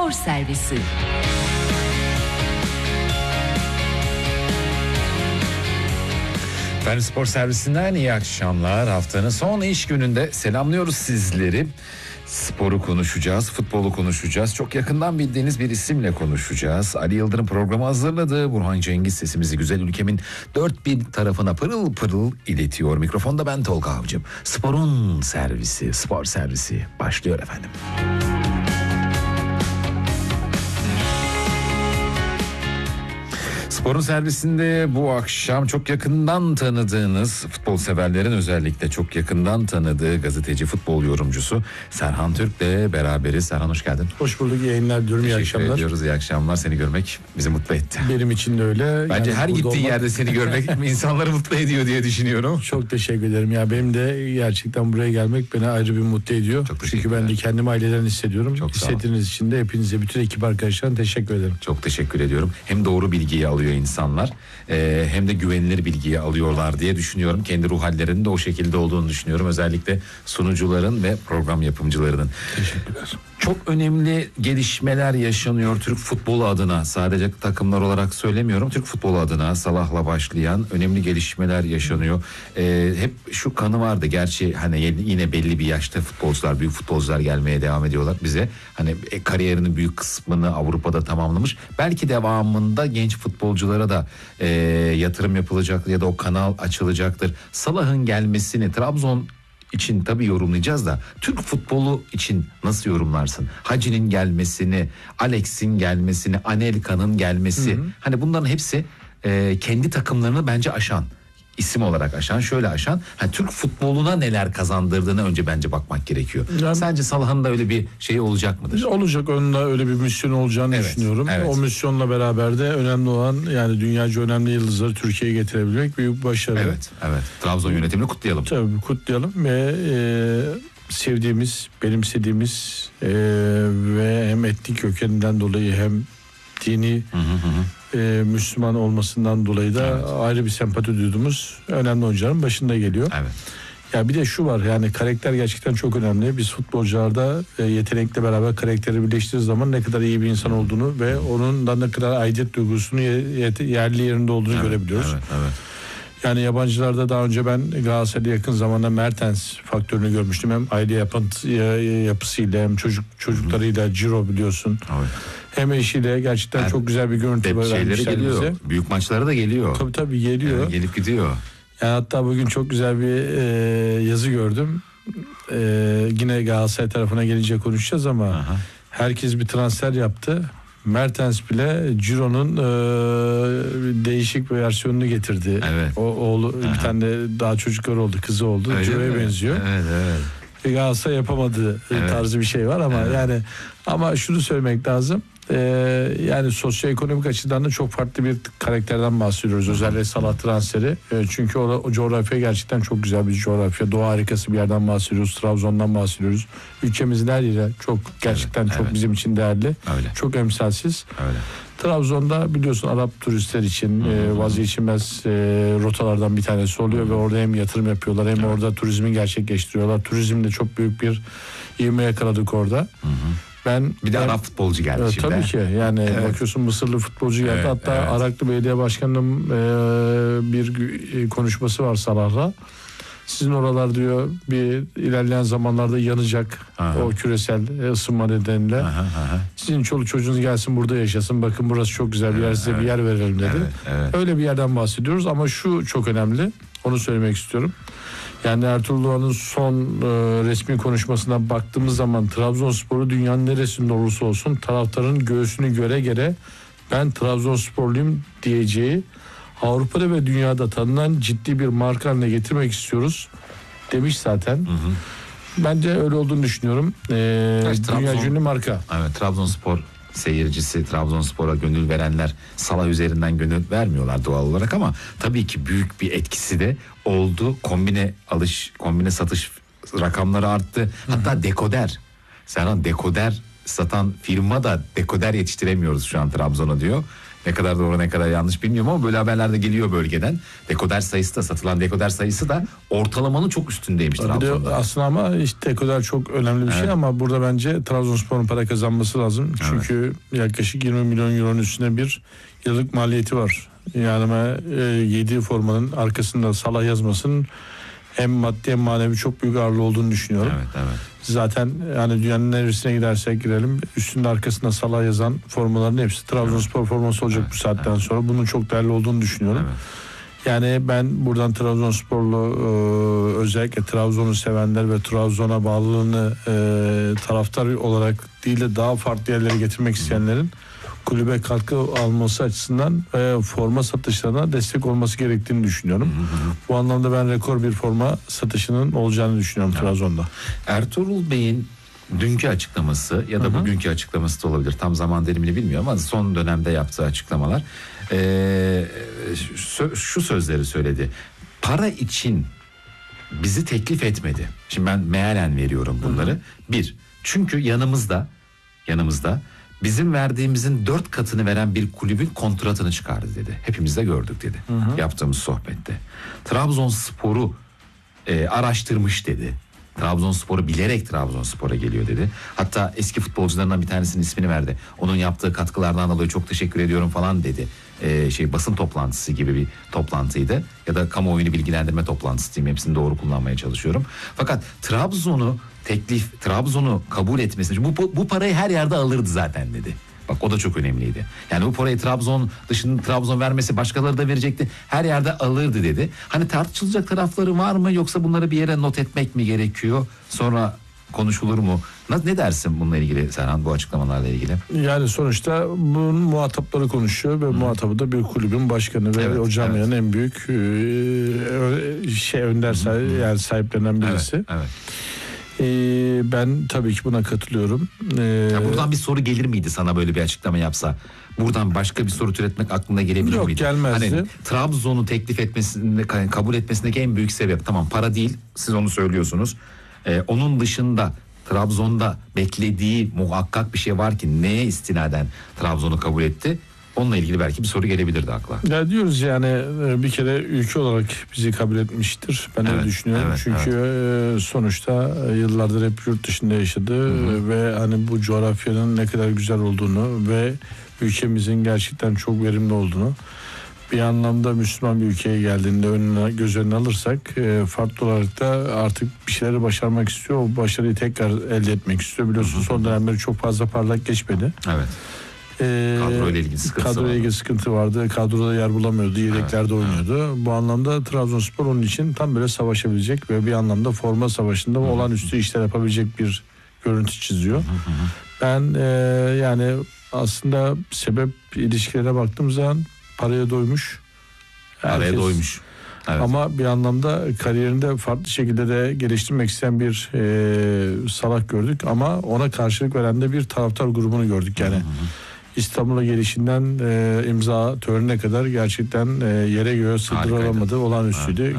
Spor Servisi. Efendim, Spor Servisinden iyi akşamlar. Haftanın son iş gününde selamlıyoruz sizleri. Sporu konuşacağız, futbolu konuşacağız. Çok yakından bildiğiniz bir isimle konuşacağız. Ali Yıldırım programı hazırladı. Burhan Cengiz sesimizi güzel ülkemin dört bir tarafına pırıl pırıl iletiyor. Mikrofonda ben Tolga Avcım. Sporun servisi, spor servisi başlıyor efendim. Sporun servisinde bu akşam çok yakından tanıdığınız, futbol severlerin özellikle çok yakından tanıdığı gazeteci, futbol yorumcusu Serhan Türk'le beraberiz. Serhan, hoş geldin. Hoş bulduk, yayınlar diyorum. İyi akşamlar. Teşekkür ediyoruz, iyi akşamlar. Seni görmek bizi mutlu etti. Benim için de öyle. Bence yani her gittiğin yerde seni görmek insanları mutlu ediyor diye düşünüyorum. Çok teşekkür ederim. Ya benim de gerçekten buraya gelmek beni ayrı bir mutlu ediyor. Çünkü ben de kendimi aileden hissediyorum. Çok hissettiğiniz için de hepinize, bütün ekip arkadaşlarına teşekkür ederim. Çok teşekkür ediyorum. Hem doğru bilgiyi alıyor insanlar, hem de güvenilir bilgiyi alıyorlar diye düşünüyorum. Kendi ruh hallerinin de o şekilde olduğunu düşünüyorum. Özellikle sunucuların ve program yapımcılarının. Teşekkürler. Çok önemli gelişmeler yaşanıyor Türk futbolu adına. Sadece takımlar olarak söylemiyorum. Türk futbolu adına Salah'la başlayan önemli gelişmeler yaşanıyor. Hep şu kanı vardı. Gerçi hani yine belli bir yaşta futbolcular, büyük futbolcular gelmeye devam ediyorlar bize. Hani kariyerinin büyük kısmını Avrupa'da tamamlamış. Belki devamında genç futbolculara da yatırım yapılacak ya da o kanal açılacaktır. Salah'ın gelmesini Trabzon için tabii yorumlayacağız da Türk futbolu için nasıl yorumlarsın? Hacı'nin gelmesini, Alex'in gelmesini, Anelka'nın gelmesi. Hı hı. Hani bunların hepsi kendi takımlarını bence aşan. İsim olarak aşan, şöyle aşan. Türk futboluna neler kazandırdığına önce bence bakmak gerekiyor. Yani, sence Salah'ın da öyle bir şey olacak mıdır? Olacak, onunla öyle bir misyon olacağını düşünüyorum. Evet. O misyonla beraber de önemli olan, yani dünyaca önemli yıldızları Türkiye'ye getirebilmek büyük başarı. Evet. Trabzon yönetimini kutlayalım. Tabii kutlayalım ve sevdiğimiz, benimsediğimiz ve hem etnik kökeninden dolayı hem dini Müslüman olmasından dolayı da ayrı bir sempati duyduğumuz önemli oyuncuların başında geliyor. Evet. Ya bir de şu var, yani karakter gerçekten çok önemli. Biz futbolcularda yetenekle beraber karakteri birleştirdiği zaman ne kadar iyi bir insan olduğunu ve onun ne kadar aidiyet duygusunu yerli yerinde olduğunu görebiliyoruz. Evet. Yani yabancılarda daha önce ben Galatasaray'da yakın zamanda Mertens faktörünü görmüştüm. Hem aile yapısıyla hem çocuklarıyla, Ciro biliyorsun. Evet. Hem eşiyle gerçekten çok güzel bir görüntü vermişler bize. Büyük maçlara da geliyor. Tabii geliyor. Yani gelip gidiyor. Yani hatta bugün çok güzel bir yazı gördüm. Yine Galatasaray tarafına gelince konuşacağız ama herkes bir transfer yaptı. Mertens bile Ciro'nun değişik bir versiyonunu getirdi. Evet. O oğlu bir tane daha çocuklar oldu, kızı oldu. Ciro'ya benziyor. Evet. Galatasaray yapamadığı tarzı bir şey var ama ama şunu söylemek lazım. Yani sosyoekonomik açıdan da çok farklı bir karakterden bahsediyoruz. Özellikle Salah transferi. Çünkü o coğrafya gerçekten çok güzel bir coğrafya. Doğa harikası bir yerden bahsediyoruz. Trabzon'dan bahsediyoruz. Ülkemizin her yeri çok gerçekten çok bizim için değerli. Öyle. Çok emsalsiz. Öyle. Trabzon'da biliyorsun Arap turistler için vazgeçilmez rotalardan bir tanesi oluyor ve orada hem yatırım yapıyorlar hem orada turizmi gerçekleştiriyorlar. Turizmde çok büyük bir ivme yakaladık orada. Bir de Arap futbolcu geldi şimdi. Tabii ki yani bakıyorsun Mısırlı futbolcu geldi. Hatta Araklı Belediye Başkanı'nın bir konuşması var Salah'la. Sizin oralar diyor bir ilerleyen zamanlarda yanacak. O küresel ısınma nedeniyle. Sizin çoluk çocuğunuz gelsin burada yaşasın. Bakın burası çok güzel bir yer, size bir yer verelim dedi. Öyle bir yerden bahsediyoruz ama şu çok önemli. Onu söylemek istiyorum. Yani Ertuğrul Doğan'ın son resmi konuşmasına baktığımız zaman Trabzonspor'u dünyanın neresinde olursa olsun taraftarın göğsünü göre ben Trabzonsporluyum diyeceği, Avrupa'da ve dünyada tanınan ciddi bir marka haline getirmek istiyoruz demiş zaten. Ben de öyle olduğunu düşünüyorum. Dünya ünlü marka. Evet, Trabzonspor seyircisi, Trabzonspor'a gönül verenler Salah üzerinden gönül vermiyorlar doğal olarak ama tabii ki büyük bir etkisi de oldu. Kombine satış rakamları arttı. Hatta dekoder. Serhan, dekoder satan firma da dekoder yetiştiremiyoruz şu an Trabzon'a diyor. Ne kadar doğru ne kadar yanlış bilmiyorum ama böyle haberler de geliyor bölgeden. Dekoder sayısı da, satılan dekoder sayısı da ortalamanın çok üstündeymiş Trabzon'da. Aslında ama işte dekoder çok önemli bir şey ama burada bence Trabzonspor'un para kazanması lazım. Çünkü yaklaşık 20 milyon euronun üstünde bir yıllık maliyeti var. Yani yediği formanın arkasında Salah yazmasının hem maddi hem manevi çok büyük ağırlığı olduğunu düşünüyorum. Evet. Zaten yani dünyanın neresine gidersek girelim üstünde arkasında Salah yazan formaların hepsi Trabzonspor forması olacak bu saatten sonra. Bunun çok değerli olduğunu düşünüyorum. Evet. Yani ben buradan Trabzonsporlu özellikle Trabzon'u sevenler ve Trabzon'a bağlılığını taraftar olarak değil de daha farklı yerlere getirmek isteyenlerin kulübe katkı alması açısından forma satışlarına destek olması gerektiğini düşünüyorum. Bu anlamda ben rekor bir forma satışının olacağını düşünüyorum Trabzon'da. Ertuğrul Bey'in dünkü açıklaması ya da bugünkü açıklaması da olabilir. Tam zaman dilimini bilmiyorum ama son dönemde yaptığı açıklamalar şu sözleri söyledi. Para için bizi teklif etmedi. Şimdi ben mealen veriyorum bunları. Bir, çünkü yanımızda bizim verdiğimizin 4 katını veren bir kulübün kontratını çıkardı dedi. Hepimiz de gördük dedi. Yaptığımız sohbette. Trabzonspor'u araştırmış dedi. Trabzonspor'u bilerek Trabzonspor'a geliyor dedi. Hatta eski futbolcularından bir tanesinin ismini verdi. Onun yaptığı katkılardan dolayı çok teşekkür ediyorum falan dedi. Basın toplantısı gibi bir toplantıydı. Ya da kamuoyunu bilgilendirme toplantısı diyeyim. Hepsini doğru kullanmaya çalışıyorum. Fakat Trabzon'u kabul etmesi, bu parayı her yerde alırdı zaten dedi. Bak o da çok önemliydi. Yani bu parayı Trabzon dışında Trabzon vermesi başkaları da verecekti. Her yerde alırdı dedi. Hani tartışılacak tarafları var mı yoksa bunları bir yere not etmek mi gerekiyor? Sonra konuşulur mu? Ne dersin bununla ilgili Serhan, bu açıklamalarla ilgili? Yani sonuçta bunun muhatapları konuşuyor ve muhatabı da bir kulübün başkanı ve o camianın en büyük önder yani sahiplerinden birisi. Evet. Ben tabii ki buna katılıyorum. Buradan bir soru gelir miydi sana böyle bir açıklama yapsa? Buradan başka bir soru türetmek aklına gelebilir miydi? Yok, gelmezdi. Hani Trabzon'u teklif etmesinde, kabul etmesindeki en büyük sebep, tamam para değil, siz onu söylüyorsunuz. Onun dışında Trabzon'da beklediği muhakkak bir şey var ki neye istinaden Trabzon'u kabul etti? Onunla ilgili belki bir soru gelebilirdi akla. Ya diyoruz yani bir kere ülke olarak bizi kabul etmiştir. Ben öyle düşünüyorum. Çünkü sonuçta yıllardır hep yurt dışında yaşadı ve hani bu coğrafyanın ne kadar güzel olduğunu ve ülkemizin gerçekten çok verimli olduğunu, bir anlamda Müslüman bir ülkeye geldiğinde göz önüne alırsak farklı olarak da artık bir şeyleri başarmak istiyor. O başarıyı tekrar elde etmek istiyor. Biliyorsunuz son dönemleri çok fazla parlak geçmedi. Evet. Kadroyla ilgili sıkıntı vardı. Kadroda yer bulamıyordu. Yedeklerde oynuyordu. Bu anlamda Trabzonspor onun için tam böyle savaşabilecek ve bir anlamda forma savaşında olağanüstü işler yapabilecek bir görüntü çiziyor. Ben yani aslında sebep ilişkilerine baktığım zaman paraya doymuş. Paraya doymuş. Evet. Ama bir anlamda kariyerinde farklı şekilde de geliştirmek isteyen bir Salah gördük ama ona karşılık veren de bir taraftar grubunu gördük yani. İstanbul'a gelişinden imza törenine kadar gerçekten yere göğe sığdırılamadı, olağanüstüydü.